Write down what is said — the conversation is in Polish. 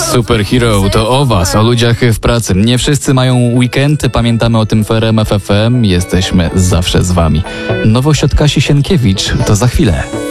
Superhero to o was, o ludziach w pracy. Nie wszyscy mają weekend, pamiętamy o tym w RMF FM, jesteśmy zawsze z wami. Nowość od Kasi Sienkiewicz to za chwilę.